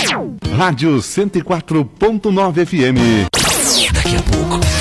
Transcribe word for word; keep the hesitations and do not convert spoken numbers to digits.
Rádio cento e quatro ponto nove F M. Daqui a pouco